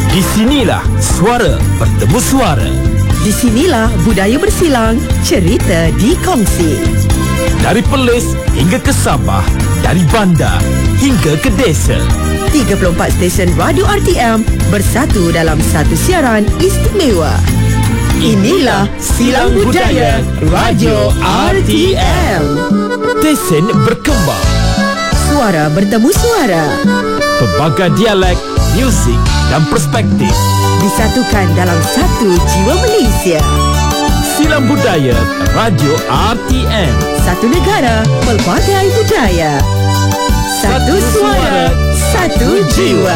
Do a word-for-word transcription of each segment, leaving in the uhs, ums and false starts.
Di sinilah suara bertemu suara. Di sinilah budaya bersilang, cerita dikongsi. Dari Perlis hingga ke Sabah, dari bandar hingga ke desa. tiga puluh empat stesen radio R T M bersatu dalam satu siaran istimewa. Inilah Silang Budaya Radio R T M. Stesen berkembang, suara bertemu suara. pelbagai dialek, muzik dan perspektif disatukan dalam satu jiwa Malaysia. Silang Budaya Radio R T M. Satu negara, pelbagai budaya. Satu suara, satu jiwa.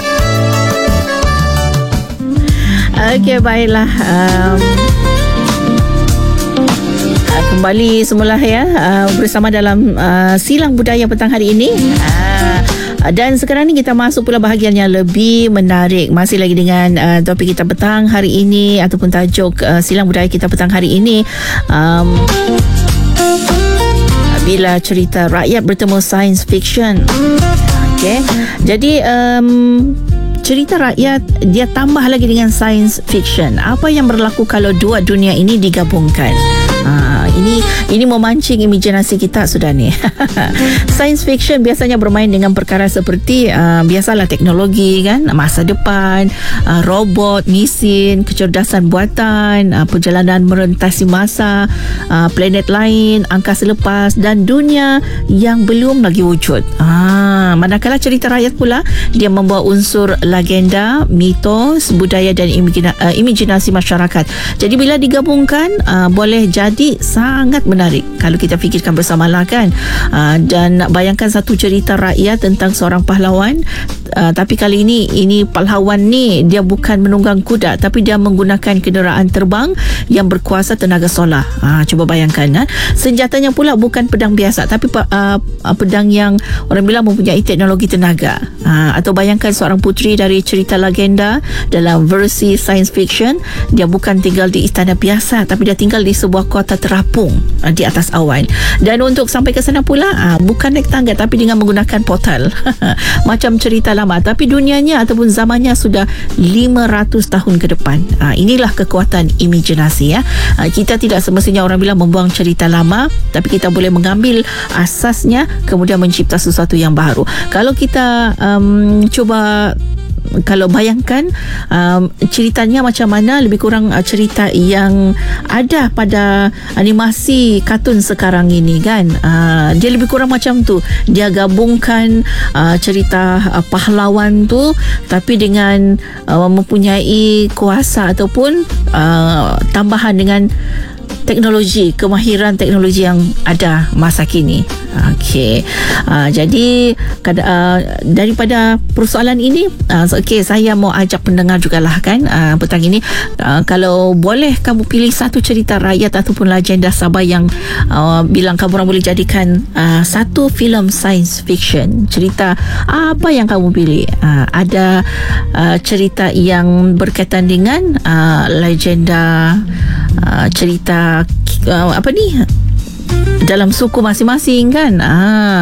Okey, baiklah. Um, uh, kembali semula ya uh, bersama dalam uh, Silang Budaya petang hari ini. Uh, Dan sekarang ni kita masuk pula bahagian yang lebih menarik. Masih lagi dengan uh, topik kita petang hari ini ataupun tajuk uh, Silang Budaya kita petang hari ini. Um, bila cerita rakyat bertemu science fiction. Okey. Jadi um, cerita rakyat dia tambah lagi dengan science fiction. Apa yang berlaku kalau dua dunia ini digabungkan? Ha, ini ini memancing imajinasi kita sudah ni. Science fiction biasanya bermain dengan perkara seperti uh, biasalah teknologi kan, masa depan, uh, robot, mesin, kecerdasan buatan, uh, perjalanan merentasi masa, uh, planet lain, angkasa lepas dan dunia yang belum lagi wujud. Ha, manakala cerita rakyat pula dia membawa unsur legenda, mitos, budaya dan imagina, uh, imajinasi masyarakat. Jadi bila digabungkan uh, boleh jadi Jadi sangat menarik kalau kita fikirkan bersamalah kan. Uh, dan nak bayangkan satu cerita rakyat tentang seorang pahlawan, uh, tapi kali ini ini pahlawan ni dia bukan menunggang kuda tapi dia menggunakan kenderaan terbang yang berkuasa tenaga solar. Uh, cuba bayangkan uh. Senjatanya pula bukan pedang biasa tapi uh, pedang yang orang bilang mempunyai teknologi tenaga. Uh, atau bayangkan seorang puteri dari cerita legenda dalam versi science fiction, dia bukan tinggal di istana biasa tapi dia tinggal di sebuah kota terapung uh, di atas awan. Dan untuk sampai ke sana pula uh, bukan naik tangga tapi dengan menggunakan portal. Macam cerita lama tapi dunianya ataupun zamannya sudah lima ratus tahun ke depan. Uh, inilah kekuatan imajinasi ya. Uh, kita tidak semestinya orang bilang membuang cerita lama, tapi kita boleh mengambil asasnya kemudian mencipta sesuatu yang baru. Kalau kita um, cuba kalau bayangkan um, ceritanya macam mana, lebih kurang uh, cerita yang ada pada animasi kartun sekarang ini kan, uh, dia lebih kurang macam tu. Dia gabungkan uh, cerita uh, pahlawan tu tapi dengan uh, mempunyai kuasa ataupun uh, tambahan dengan teknologi, kemahiran teknologi yang ada masa kini. Okey. Uh, jadi uh, daripada persoalan ini, uh, okey, saya mau ajak pendengar jugalah kan uh, petang ini, uh, kalau boleh kamu pilih satu cerita rakyat ataupun legenda Sabah yang uh, bilang kamu orang boleh jadikan uh, satu filem science fiction. Cerita apa yang kamu pilih? Uh, ada uh, cerita yang berkaitan dengan uh, legenda, uh, cerita uh, apa ni dalam suku masing-masing kan. Ah,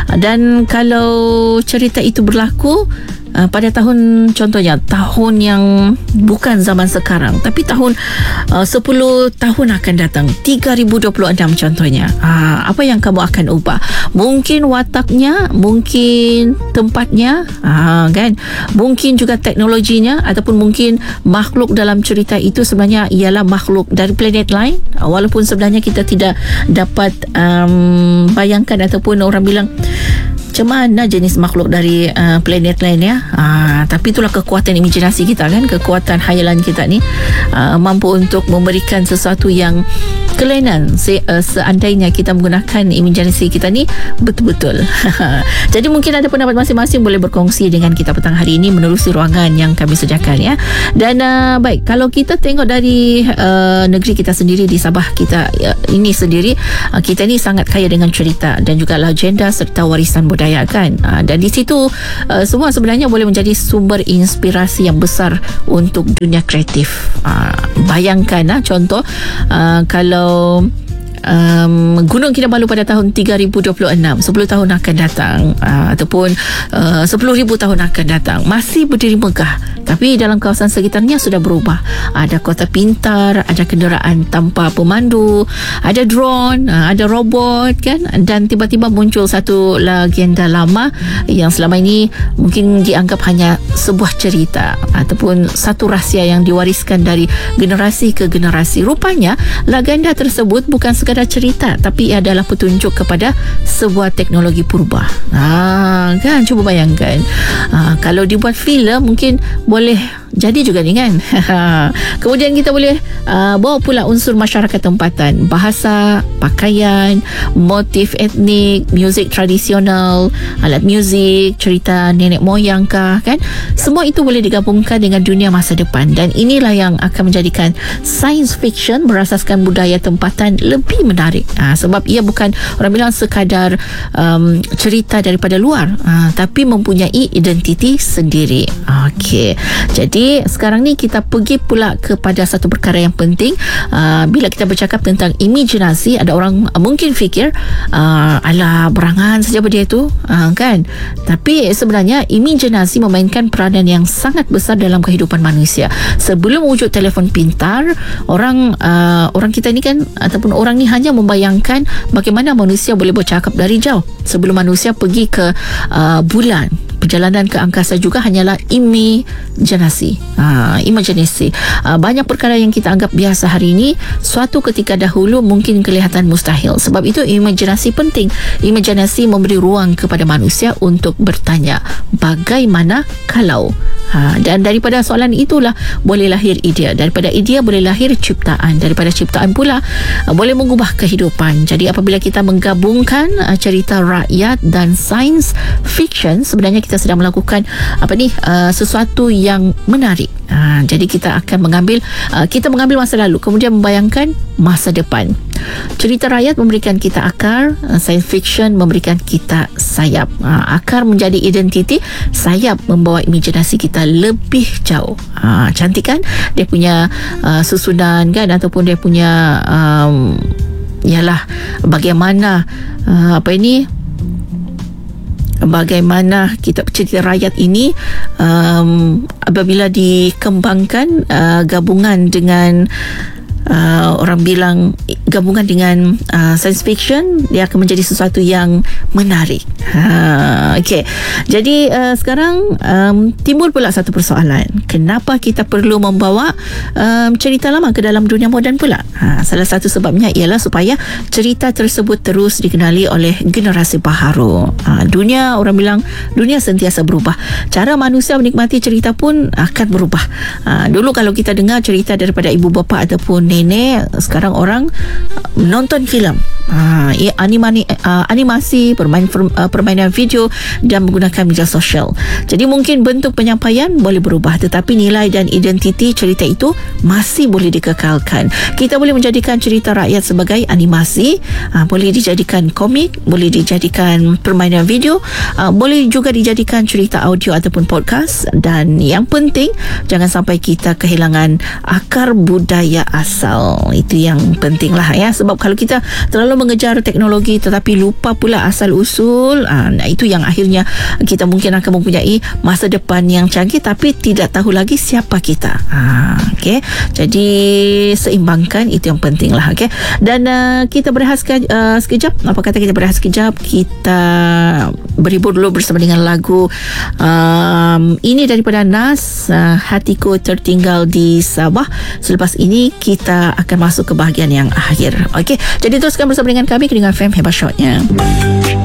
dan kalau cerita itu berlaku uh, pada tahun, contohnya tahun yang bukan zaman sekarang tapi tahun uh, sepuluh tahun akan datang, tiga ribu dua puluh enam contohnya, ah, apa yang kamu akan ubah? Mungkin wataknya, mungkin tempatnya, ah, kan, mungkin juga teknologinya, ataupun mungkin makhluk dalam cerita itu sebenarnya ialah makhluk dari planet lain, walaupun sebenarnya kita tidak dapat um, bayangkan ataupun orang bilang macam mana jenis makhluk dari uh, planet lain ya. Uh, tapi itulah kekuatan imajinasi kita kan, kekuatan hayalan kita ni uh, mampu untuk memberikan sesuatu yang kelainan se- uh, seandainya kita menggunakan imajinasi kita ni betul-betul. Jadi mungkin ada pendapat masing-masing boleh berkongsi dengan kita petang hari ini menerusi ruangan yang kami sediakan ya. Dan uh, baik, kalau kita tengok dari uh, negeri kita sendiri di Sabah kita uh, ini sendiri, uh, kita ni sangat kaya dengan cerita dan juga legenda serta warisan budaya kan. Uh, dan di situ uh, semua sebenarnya boleh menjadi sumber inspirasi yang besar untuk dunia kreatif. Uh, bayangkan uh, contoh uh, kalau Um, Gunung Kinabalu pada tahun tiga ribu dua puluh enam, sepuluh tahun akan datang, uh, ataupun uh, sepuluh ribu tahun akan datang, masih berdiri megah tapi dalam kawasan sekitarnya sudah berubah. Ada kota pintar, ada kenderaan tanpa pemandu, ada drone, ada robot kan, dan tiba-tiba muncul satu legenda lama yang selama ini mungkin dianggap hanya sebuah cerita ataupun satu rahsia yang diwariskan dari generasi ke generasi. Rupanya legenda tersebut bukan sekadar cerita, tapi ia adalah petunjuk kepada sebuah teknologi purba. Ha, kan, cuba bayangkan. Ha, kalau dibuat filem mungkin boleh jadi juga ni kan. Kemudian kita boleh uh, bawa pula unsur masyarakat tempatan, bahasa, pakaian, motif etnik, muzik tradisional, alat muzik, cerita nenek moyang kah, kan. Semua itu boleh digabungkan dengan dunia masa depan, dan inilah yang akan menjadikan science fiction berasaskan budaya tempatan lebih menarik. Ha, sebab ia bukan, orang bilang, sekadar um, cerita daripada luar, ha, tapi mempunyai identiti sendiri. Okey. Jadi sekarang ni kita pergi pula kepada satu perkara yang penting. Uh, bila kita bercakap tentang imajinasi, ada orang uh, mungkin fikir uh, alah, berangan saja dia tu, uh, kan. Tapi sebenarnya imajinasi memainkan peranan yang sangat besar dalam kehidupan manusia. Sebelum wujud telefon pintar, orang uh, orang kita ni kan, ataupun orang ni hanya membayangkan bagaimana manusia boleh bercakap dari jauh. Sebelum manusia pergi ke uh, bulan, perjalanan ke angkasa juga hanyalah imajinasi. Ha, imajinasi. Ha, banyak perkara yang kita anggap biasa hari ini, suatu ketika dahulu mungkin kelihatan mustahil. Sebab itu imajinasi penting. Imajinasi memberi ruang kepada manusia untuk bertanya, bagaimana kalau? Ha, dan daripada soalan itulah boleh lahir idea. Daripada idea boleh lahir ciptaan. Daripada ciptaan pula uh, boleh mengubah kehidupan. Jadi apabila kita menggabungkan uh, cerita rakyat dan science fiction, sebenarnya kita sedang melakukan apa ni uh, sesuatu yang menarik. Ha, jadi kita akan mengambil uh, kita mengambil masa lalu, kemudian membayangkan masa depan. Cerita rakyat memberikan kita akar, uh, science fiction memberikan kita sayap. Uh, akar menjadi identiti, sayap membawa imajinasi kita lebih jauh. Uh, cantik kan dia punya uh, susunan kan, ataupun dia punya um, ialah bagaimana uh, apa ini bagaimana kita cerita rakyat ini um, apabila dikembangkan uh, gabungan dengan Uh, orang bilang gabungan dengan uh, science fiction, dia akan menjadi sesuatu yang menarik. Ha, okay. Jadi uh, sekarang um, timbul pula satu persoalan, kenapa kita perlu membawa um, cerita lama ke dalam dunia moden pula? Ha, salah satu sebabnya ialah supaya cerita tersebut terus dikenali oleh generasi baharu. Ha, dunia, orang bilang dunia sentiasa berubah, cara manusia menikmati cerita pun akan berubah. Ha, dulu kalau kita dengar cerita daripada ibu bapa ataupun nenek, sekarang orang menonton filem, uh, animasi, uh, animasi permain, uh, permainan video dan menggunakan media sosial. Jadi mungkin bentuk penyampaian boleh berubah, tetapi nilai dan identiti cerita itu masih boleh dikekalkan. Kita boleh menjadikan cerita rakyat sebagai animasi, uh, boleh dijadikan komik, boleh dijadikan permainan video, uh, boleh juga dijadikan cerita audio ataupun podcast. Dan yang penting, jangan sampai kita kehilangan akar budaya asal. Itu yang penting lah ya. Sebab kalau kita terlalu mengejar teknologi tetapi lupa pula asal usul, aa, nah itu yang akhirnya kita mungkin akan mempunyai masa depan yang canggih tapi tidak tahu lagi siapa kita. Aa, okay. Jadi seimbangkan, itu yang penting lah. Okay. Dan uh, kita berehat uh, sekejap. Apa kata kita berehat sekejap, kita berhibur dulu bersama dengan lagu um, ini daripada Nas, uh, Hatiku Tertinggal di Sabah. Selepas ini kita akan masuk ke bahagian yang akhir. Okey, jadi teruskan bersama dengan kami dengan F M Hebat Shotnya.